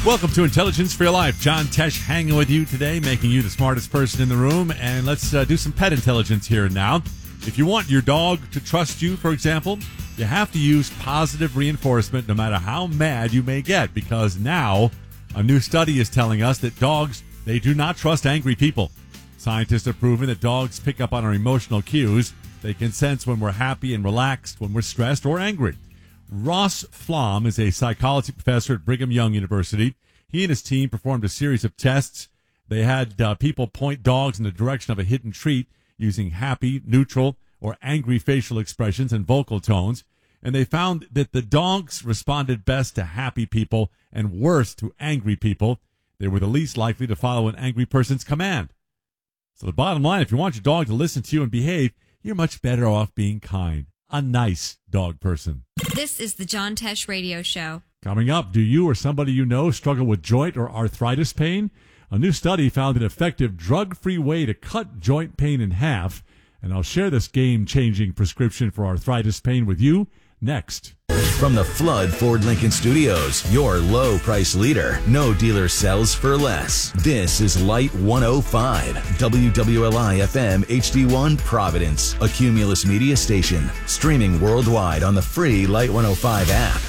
Welcome to Intelligence for Your Life. John Tesh hanging with you today, making you the smartest person in the room. And let's do some pet intelligence here and now. If you want your dog to trust you, for example, you have to use positive reinforcement no matter how mad you may get, because now a new study is telling us that dogs, they do not trust angry people. Scientists have proven that dogs pick up on our emotional cues. They can sense when we're happy and relaxed, when we're stressed or angry. Ross Flom is a psychology professor at Brigham Young University. He and his team performed a series of tests. They had people point dogs in the direction of a hidden treat using happy, neutral, or angry facial expressions and vocal tones. And they found that the dogs responded best to happy people and worst to angry people. They were the least likely to follow an angry person's command. So the bottom line, if you want your dog to listen to you and behave, you're much better off being kind. A nice dog person. This is the John Tesh Radio Show. Coming up, do you or somebody you know struggle with joint or arthritis pain? A new study found an effective drug-free way to cut joint pain in half, and I'll share this game-changing prescription for arthritis pain with you next. From the Flood Ford Lincoln Studios, your low price leader. No dealer sells for less. This is Light 105, WWLI FM HD1 Providence, a Cumulus Media station. Streaming worldwide on the free Light 105 app.